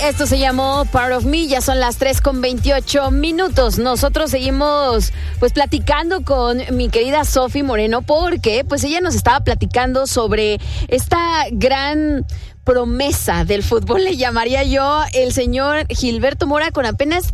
Esto se llamó Part of Me, ya son las 3:28. Nosotros seguimos pues platicando con mi querida Sofi Moreno, porque pues ella nos estaba platicando sobre esta gran promesa del fútbol, le llamaría yo, el señor Gilberto Mora, con apenas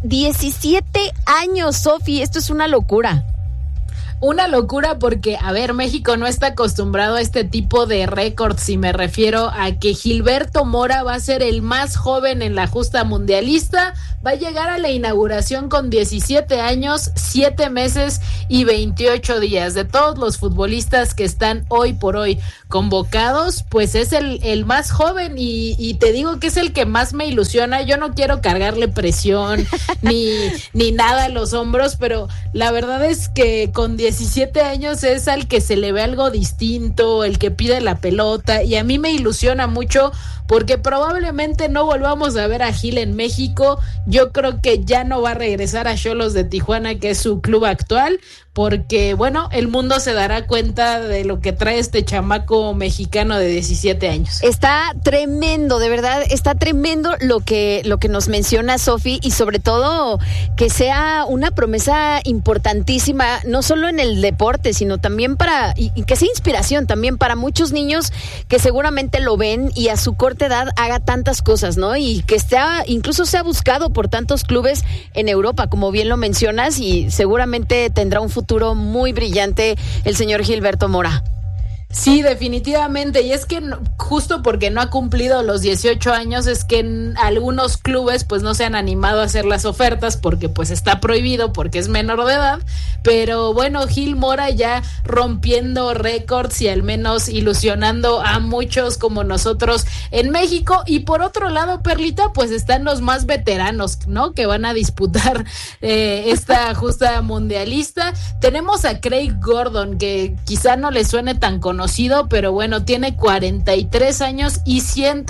17 años, Sofi. Esto es una locura. Una locura porque, a ver, México no está acostumbrado a este tipo de récords, y me refiero a que Gilberto Mora va a ser el más joven en la justa mundialista, va a llegar a la inauguración con 17 años, 7 meses y 28 días. De todos los futbolistas que están hoy por hoy convocados, pues es el más joven, y te digo que es el que más me ilusiona. Yo no quiero cargarle presión ni nada a los hombros, pero la verdad es que con 17 años es al que se le ve algo distinto, el que pide la pelota, y a mí me ilusiona mucho porque probablemente no volvamos a ver a Gil en México. Yo creo que ya no va a regresar a Xolos de Tijuana, que es su club actual, porque bueno, el mundo se dará cuenta de lo que trae este chamaco mexicano de 17 años. Está tremendo, de verdad, está tremendo lo que nos menciona Sofi, y sobre todo que sea una promesa importantísima, no solo en el deporte, sino también y que sea inspiración también para muchos niños que seguramente lo ven y a su corta edad haga tantas cosas, ¿no? Y que incluso sea buscado por tantos clubes en Europa, como bien lo mencionas, y seguramente tendrá un futuro muy brillante el señor Gilberto Mora. Sí, definitivamente, y es que justo porque no ha cumplido los 18 años es que en algunos clubes pues no se han animado a hacer las ofertas, porque pues está prohibido, porque es menor de edad. Pero bueno, Gil Mora ya rompiendo récords y al menos ilusionando a muchos como nosotros en México. Y por otro lado, Perlita, pues están los más veteranos, ¿no?, que van a disputar esta justa mundialista. Tenemos a Craig Gordon, que quizá no le suene tan conocido, pero bueno, tiene 43 años y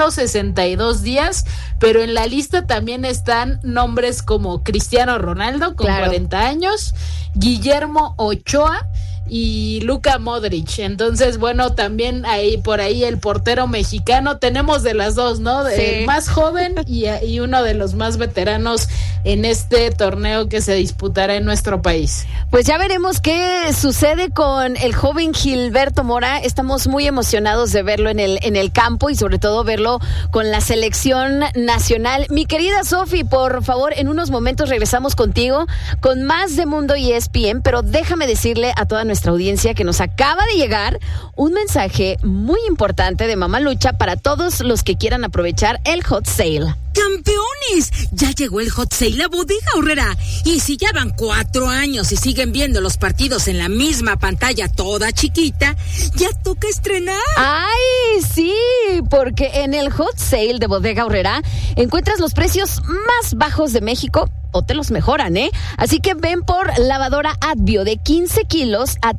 162 días, pero en la lista también están nombres como Cristiano Ronaldo con 40 años, Guillermo Ochoa y Luka Modric. Entonces, bueno, también por ahí el portero mexicano. Tenemos de las dos, ¿no? Sí. El más joven y uno de los más veteranos en este torneo que se disputará en nuestro país. Pues ya veremos qué sucede con el joven Gilberto Mora. Estamos muy emocionados de verlo en el campo, y sobre todo verlo con la selección nacional. Mi querida Sofi, por favor, en unos momentos regresamos contigo con más de Mundo ESPN, pero déjame decirle a toda nuestra audiencia que nos acaba de llegar un mensaje muy importante de Mamá Lucha para todos los que quieran aprovechar el hot sale. ¡Campeones! Ya llegó el hot sale a Bodega Aurrera. Y si ya van 4 años y siguen viendo los partidos en la misma pantalla toda chiquita, ya toca estrenar. ¡Ay, sí! Porque en el hot sale de Bodega Aurrera encuentras los precios más bajos de México, o te los mejoran, ¿eh? Así que ven por lavadora Advio de 15 kilos a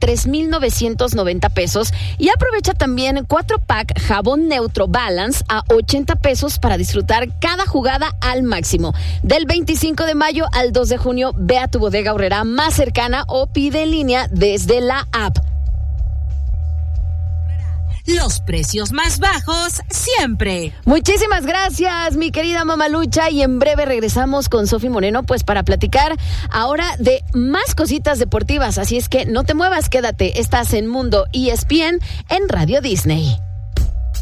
3,990 pesos, y aprovecha también 4-pack jabón neutro Balance a 80 pesos para disfrutar cada jugada al máximo. Del 25 de mayo al 2 de junio, ve a tu Bodega Aurrera más cercana o pide en línea desde la app. Los precios más bajos siempre. Muchísimas gracias, mi querida Mamalucha, y en breve regresamos con Sofi Moreno, pues para platicar ahora de más cositas deportivas. Así es que no te muevas, quédate. Estás en Mundo ESPN en Radio Disney.